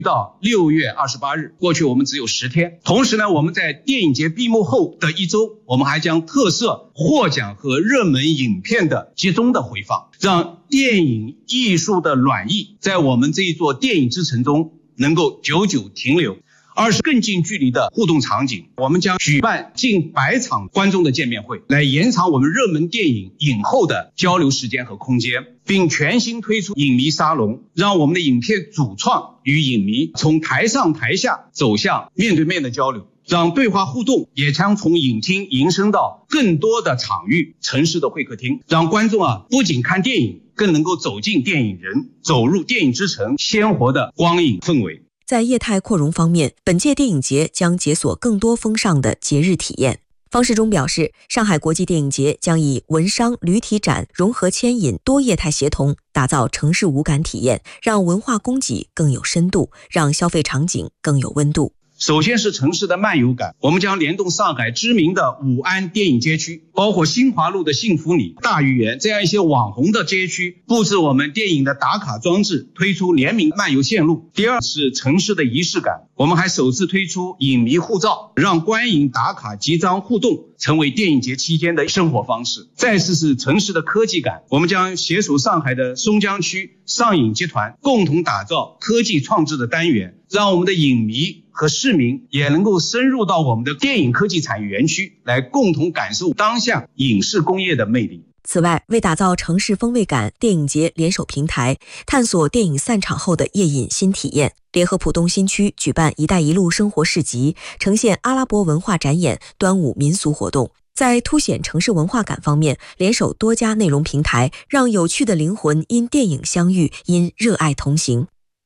到6月28日，过去我们只有10天。同时呢，我们在电影节闭幕后的1周，我们还将特设获奖和热门影片的集中的回放，让电影艺术的暖意在我们这一座电影之城中能够久久停留。二是更近距离的互动场景，我们将举办近100场观众的见面会，来延长我们热门电影影后的交流时间和空间，并全新推出影迷沙龙，让我们的影片主创与影迷从台上台下走向面对面的交流，让对话互动也将从影厅延伸到更多的场域、城市的会客厅，让观众不仅看电影，更能够走进电影人，走入电影之城鲜活的光影氛围。 在业态扩容方面，本届电影节将解锁更多风尚的节日体验。方世忠表示，上海国际电影节将以文商旅体展融合牵引多业态协同，打造城市五感体验，让文化供给更有深度，让消费场景更有温度。 首先是城市的漫游感，我们将联动上海知名的武安电影街区，包括新华路的幸福里、大豫园这样一些网红的街区，布置我们电影的打卡装置，推出联名漫游线路。第二是城市的仪式感，我们还首次推出影迷护照，让观影打卡集章互动成为电影节期间的生活方式。再次是城市的科技感，我们将携手上海的松江区上影集团，共同打造科技创制的单元，让我们的影迷和市民也能够深入到我们的电影科技产业园区，来共同感受当下影视工业的魅力。 此外，为打造城市风味感，电影节联手平台，探索电影散场后的夜饮新体验，联合浦东新区举办“一带一路”生活市集，呈现阿拉伯文化展演、端午民俗活动。在凸显城市文化感方面，联手多家内容平台，让有趣的灵魂因电影相遇，因热爱同行。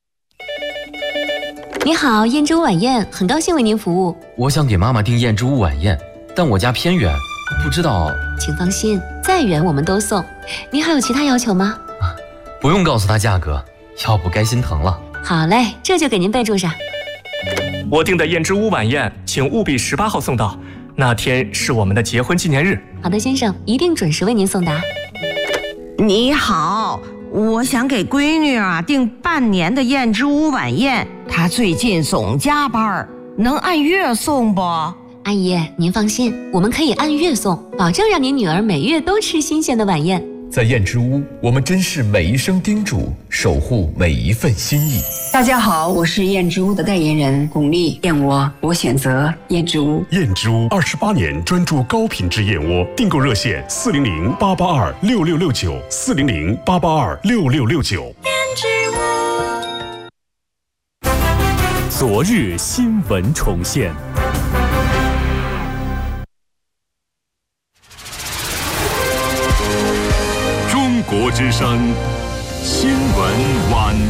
你好，燕之屋晚宴，很高兴为您服务。 我想给妈妈订燕之屋晚宴，但我家偏远，不知道。 请放心，再远我们都送。您还有其他要求吗？ 不用告诉她价格，要不该心疼了。 好嘞，这就给您备注上。 我订的燕之屋晚宴，请务必18号送到，那天是我们的结婚纪念日。 好的，先生，一定准时为您送达。 你好，我想给闺女订半年的燕之屋晚宴，她最近总加班，能按月送不？ 阿姨，您放心，我们可以按月送，保证让您女儿每月都吃新鲜的晚宴。 在燕之屋，我们珍视每一声叮嘱，守护每一份心意。 大家好，我是燕之屋的代言人巩俐，燕窝我选择燕之屋。 燕之屋28年专注高品质燕窝，订购热线400-882-6669，400-882-6669。燕之屋。 昨日新闻重现。 中国之声新闻晚